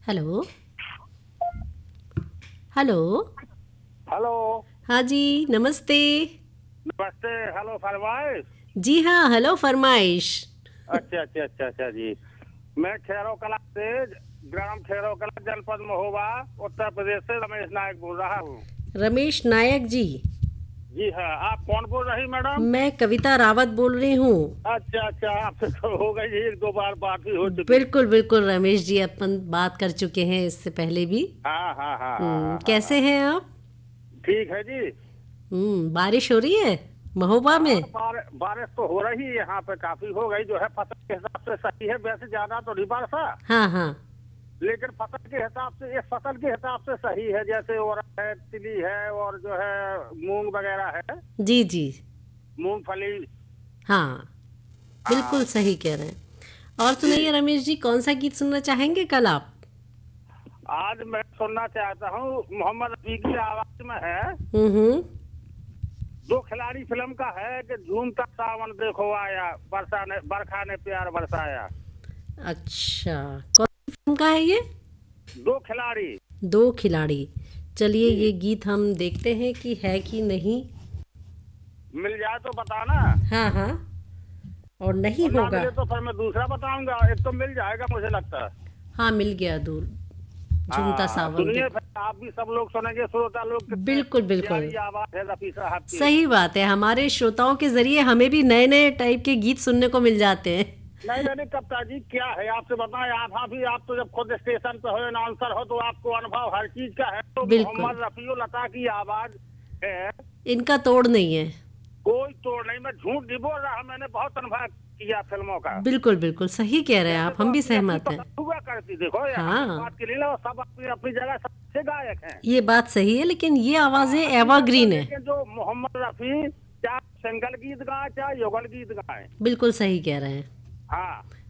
Hello. Hello. Hello. हाँ जी, नमस्ते। नमस्ते। हेलो फरमाइश। जी हाँ, हेलो फरमाइश। अच्छा अच्छा अच्छा अच्छा जी। मैं खैरो कला से, ग्राम खैरो कला, जनपद महोबा, उत्तर प्रदेश से रमेश नायक बोल रहा हूँ। रमेश नायक जी। जी हाँ, आप कौन बोल रही मैडम? मैं कविता रावत बोल रही हूँ। अच्छा अच्छा, आपसे तो हो गई, एक दो बार बात भी हो चुकी। बिल्कुल बिल्कुल रमेश जी, अपन बात कर चुके हैं इससे पहले भी। हाँ हाँ हाँ हाँ हाँ हाँ कैसे हाँ। हैं आप? ठीक है जी। बारिश हो रही है महोबा हाँ, में? बारिश तो हो रही है, यहाँ पे काफी हो गई, जो है फसल के हिसाब से सही है, वैसे ज्यादा तो नहीं बरसा, हाँ हाँ। लेकिन फसल के हिसाब से, इस फसल के हिसाब से सही है। जैसे उड़द है, तिली है, और जो है मूंग वगैरह है, जी जी। मूंगफली। हाँ, बिल्कुल हाँ सही कह रहे हैं। और जी। सुनाइए रमेश जी, कौन सा गीत सुनना चाहेंगे कल आप? आज मैं सुनना चाहता हूँ, मोहम्मद रफी की आवाज में है, हम्म। दो खिलाड़ी फिल्म का है कि झूमता सावन देखो आया, बरखा ने प्यार बरसाया। अच्छा, कौन सी फिल्म का है ये? दो खिलाड़ी। दो खिलाड़ी। चलिए, जी, ये गीत हम देखते हैं कि है कि नहीं। मिल जाए तो बताना, हाँ हाँ। और नहीं और ना होगा। मिले तो फिर मैं दूसरा बताऊंगा। एक तो मिल जाएगा मुझे लगता है। हाँ, मिल गया दूर। झूमता हाँ, सावन सुनिए, देखो। फिर आप भी सब लोग सुनेंगे, श्रोता लोग, कितने बिल्कुल बिल्कुल। प्यारी आवाज है रफी साहब की। सही बात है, हमारे श्रोताओं के जरिए हमें भी नए नए टाइप के गीत सुनने को मिल जाते हैं। नहीं नहीं, कप्तान जी, क्या है आपसे बताएं, आप तो जब खुद स्टेशन पे हो, अनाउंसर हो, तो आपको अनुभव हर चीज का है। तो बिल्कुल। मोहम्मद रफी लता की आवाज है, इनका तोड़ नहीं है। कोई तोड़ नहीं। मैं झूठ नहीं बोल रहा, मैंने बहुत अनुभव किया फिल्मों का। बिल्कुल बिल्कुल सही कह रहे हैं वैसे आप, तो हम भी अपनी अपनी सहमत हैं। पसंद हुआ करती, देखो ये हम इस हाँ, बात के लिए ना, सब अपनी अपनी जगह सबसे गायक हैं। ये बात सही है, लेकिन ये आवाजें हाँ, हकीकत है, एवरग्रीन है। लेकिन जो मोहम्मद रफी, चाहे सिंगल गीत गाए चाहे युगल गीत गाए, बिल्कुल सही कह रहे हैं। हाँ,